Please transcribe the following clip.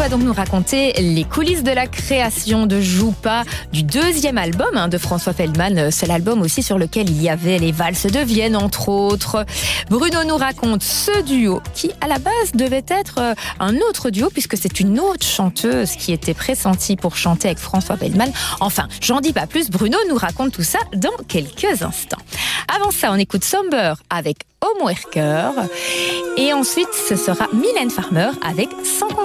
va donc nous raconter les coulisses de la création de Joue pas, du deuxième album de François Feldman. C'est l'album aussi sur lequel il y avait les valses de Vienne, entre autres. Bruno nous raconte ce duo qui, à la base, devait être un autre duo puisque c'est une autre chanteuse qui était pressentie pour chanter avec François Feldman. Enfin, j'en dis pas plus, Bruno nous raconte tout ça dans quelques instants. Avant ça, on écoute Somber avec Homeworker et ensuite ce sera Mylène Farmer avec Sans